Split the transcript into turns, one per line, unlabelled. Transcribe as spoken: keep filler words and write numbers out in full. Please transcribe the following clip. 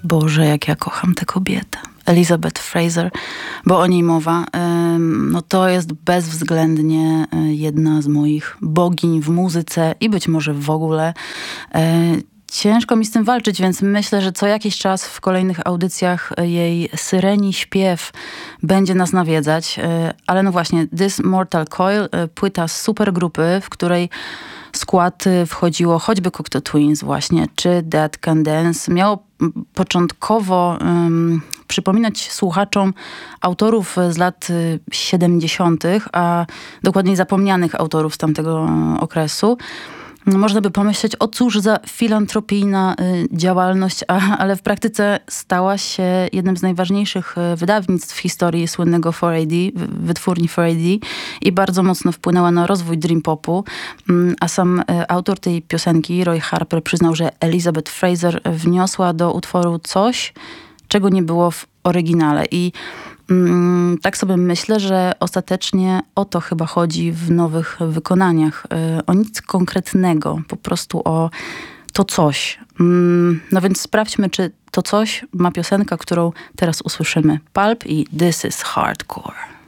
Boże, jak ja kocham tę kobietę. Elizabeth Fraser, bo o niej mowa. No to jest bezwzględnie jedna z moich bogiń w muzyce i być może w ogóle. Ciężko mi z tym walczyć, więc myślę, że co jakiś czas w kolejnych audycjach jej syreni śpiew będzie nas nawiedzać. Ale no właśnie, This Mortal Coil, płyta z supergrupy, w której skład wchodziło choćby Cocteau Twins właśnie, czy Dead Can Dance. Miało początkowo um, przypominać słuchaczom autorów z lat siedemdziesiątych, a dokładniej zapomnianych autorów z tamtego okresu. Można by pomyśleć, o cóż za filantropijna y, działalność, a, ale w praktyce stała się jednym z najważniejszych y, wydawnictw w historii słynnego cztery A D, wytwórni cztery A D i bardzo mocno wpłynęła na rozwój dream popu. Y, a sam y, autor tej piosenki, Roy Harper, przyznał, że Elizabeth Fraser wniosła do utworu coś, czego nie było w oryginale. I mm, tak sobie myślę, że ostatecznie o to chyba chodzi w nowych wykonaniach. Yy, o nic konkretnego, po prostu o to coś. Yy, no więc sprawdźmy, czy to coś ma piosenka, którą teraz usłyszymy. Pulp i This is Hardcore.